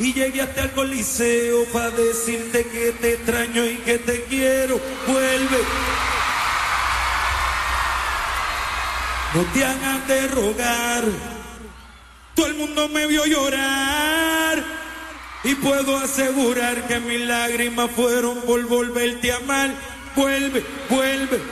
y llegué hasta el Coliseo para decirte que te extraño y que te quiero. Vuelve. No te hagas de rogar. Todo el mundo me vio llorar y puedo asegurar que mis lágrimas fueron por volverte a amar. Vuelve, vuelve,